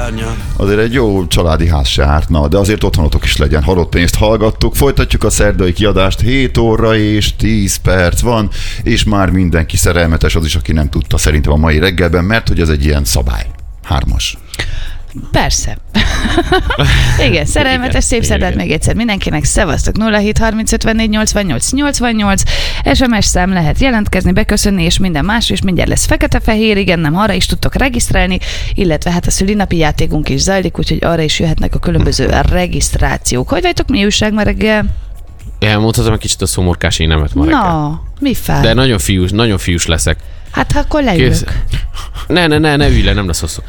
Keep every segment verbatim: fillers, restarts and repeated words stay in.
Azért egy jó családi ház se ártna, de azért otthonotok is legyen. Halott pénzt hallgattuk, folytatjuk a szerdai kiadást, hét óra és tíz perc van, és már mindenki szerelmetes, az is, aki nem tudta szerintem a mai reggelben, mert hogy ez egy ilyen szabály. Hármas. Persze. Igen, szerelmetes, szép szerdát még egyszer mindenkinek. Szevasztok, nulla hét harminc ötvennégy nyolcvannyolc nyolcvannyolc, es em es szám, lehet jelentkezni, beköszönni, és minden más, és mindjárt lesz fekete-fehér, igen, nem, arra is tudtok regisztrálni, illetve hát a szülinapi játékunk is zajlik, úgyhogy arra is jöhetnek a különböző regisztrációk. Hogy vagytok, mi újság ma reggel? Elmondhatom egy kicsit a szomorkás énemet ma reggel. Na, mi fáj? De nagyon fiús, nagyon fiús leszek. Hát ha akkor leülök. Kész. Ne, ne, ne, ne ülj le, nem lesz hosszú.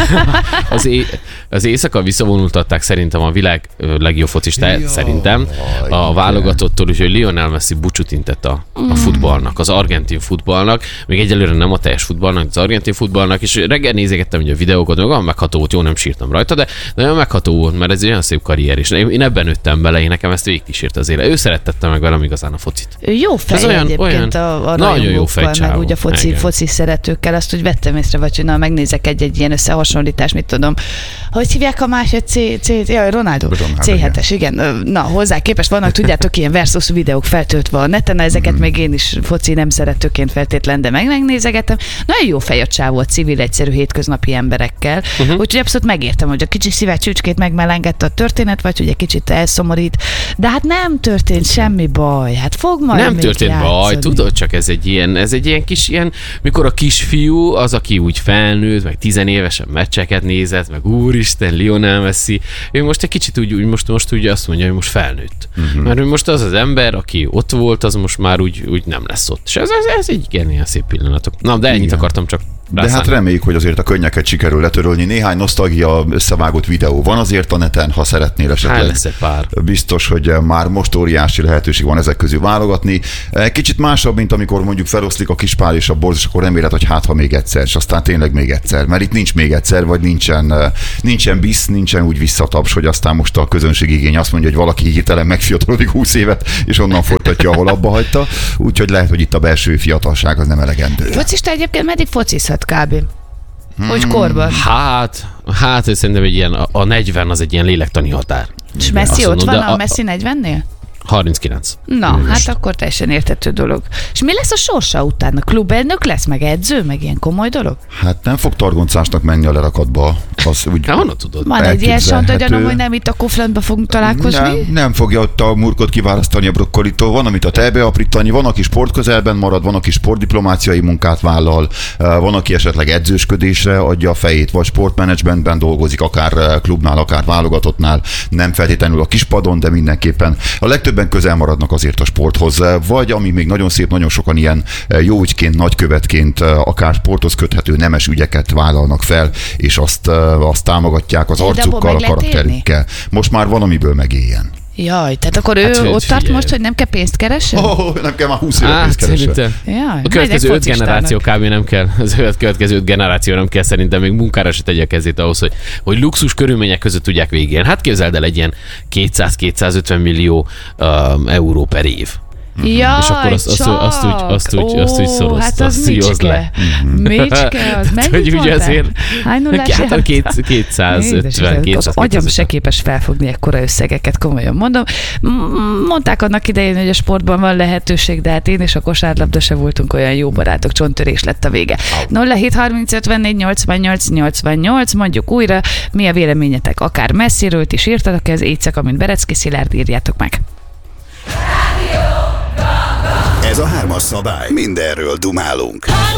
Az, é- az éjszaka visszavonultatták szerintem a világ legjobb focistáját, szerintem a válogatottól, úgyhogy Lionel Messi búcsút intett a, a futballnak, az argentin futballnak, még egyelőre nem a teljes futballnak, az argentin futballnak, és reggel nézegettem ugye a videókat, meg olyan megható volt, jó, nem sírtam rajta, de nagyon megható volt, mert ez egy olyan szép karrier, és én ebben nőttem bele, én nekem ezt végigkísért az élet. Ő szerettette meg velem igazán a focit. Jó fej olyan, egyébként olyan, a, a nagyon jó fej, meg úgy a foci, foci szeretőkkel, azt úgy vettem észre, vagy hogy na, megnézek egy-egy ilyen összehasonlítást, mit tudom. Hogy hívják a másik C, C, jaj, Ronaldo. cé hetes, igen. Na, hozzá képest vannak, tudjátok, ilyen versus videók feltöltve a neten, ezeket mm. még én is foci nem szeretőként feltétlen, de meg megnézegettem. Nagyon jó fej a csávó, civil, egyszerű, hétköznapi emberekkel. Uh-huh. Úgyhogy abszolút megértem, hogy a kicsi szívvel csücskét megmelengedte a történet, vagy hogy egy kicsit elszomorít. De hát nem történt semmi baj. Hát fog majd Nem még történt játszani. baj, tudod, csak ez egy ilyen, ez egy ilyen kis ilyen, mikor a kisfiú az, aki úgy felnőtt, meg tizenévesen meccseket nézett, meg úristen, Lionel Messi, ő most egy kicsit úgy, úgy most, most úgy azt mondja, hogy most felnőtt. Uh-huh. Mert most az az ember, aki ott volt, az most már úgy, úgy nem lesz ott. És ez, ez, ez egy igen, ilyen szép pillanatok. Na, de ennyit igen. akartam csak De hát reméljük, hogy azért a könnyeket sikerül letörölni. Néhány nosztalgia összevágott videó van azért a neten, ha szeretnél esetleg. lesz egy pár. Biztos, hogy már most óriási lehetőség van ezek közül válogatni. Kicsit másabb, mint amikor mondjuk feloszlik a kispál és a borz, és akkor reméled, hogy hát ha még egyszer, és aztán tényleg még egyszer. Mert itt nincs még egyszer, vagy nincsen, nincsen bisz, nincsen úgy visszataps, hogy aztán most a közönség igény azt mondja, hogy valaki hirtelen megfiatalodik húsz évet, és onnan folytatja, ahol abba hagyta. Úgyhogy lehet, hogy itt a belső fiatalság az nem elegendő. Focista egyébként meddig focizhat kb. Hogy korban? Hát, hát szerintem egy ilyen, a negyven az egy ilyen lélektani határ. És Messi ott van a, a Messi negyvennél? harminckilenc. Na, Én hát is. Akkor teljesen érthető dolog. És mi lesz a sorsa utána? Klubelnök lesz, meg edző, meg ilyen komoly dolog? Hát nem fog targoncásnak menni a lerakatba. Az úgy de honnan tudod? Van egy ilyen santagyanom, hogy nem itt a Koflandba fogunk találkozni? Nem, nem fogja ott a murkot kiválasztani a brokkolitól. Van, amit a tejbe aprítani, van, aki sportközelben marad, van, aki sportdiplomáciai munkát vállal, van, aki esetleg edzősködésre adja a fejét, vagy sportmenedzsmentben dolgozik, akár klubnál, akár válogatottnál, nem feltétlenül a kispadon, de mindenképpen a legtöbben közel maradnak azért a sporthoz, vagy ami még nagyon szép, nagyon sokan ilyen jóügyként, nagykövetként, akár sporthoz köthető nemes ügyeket vállalnak fel, és azt, azt támogatják az arcukkal, a karakterükkel. Most már van, amiből megéljen. Jaj, tehát akkor ő hát, ott tart figyelj. Most, hogy nem kell pénzt keresni? Oh, nem kell már húsz éve pénzt keresni. A következő öt generáció kb. Nem kell, az következő öt generáció nem kell szerintem még munkára se tegye a kezét ahhoz, hogy, hogy luxus körülmények között tudják végén. Hát képzeld el egy ilyen kétszáz-kétszázötven millió um, euró per év. Jaj, és akkor azt, azt, azt, úgy, azt, úgy, azt úgy szorozta, hát az azt így le. Micske, az mennyit mondtál? Hány nullás hát a kétszázötven kétszáz. Agyam se képes felfogni ekkora összegeket, komolyan mondom. Mondták annak idején, hogy a sportban van lehetőség, de hát én és a kosárlabda se voltunk olyan jó barátok, csonttörés lett a vége. nulla hét harminc ötvennégy nyolcvannyolc nyolcvannyolc, mondjuk újra, mi a véleményetek? Akár Messiről is írtatok, ez éjszaka, amint Berecki Szilárd, írjátok meg. Ez a hármas szabály. Mindenről dumálunk.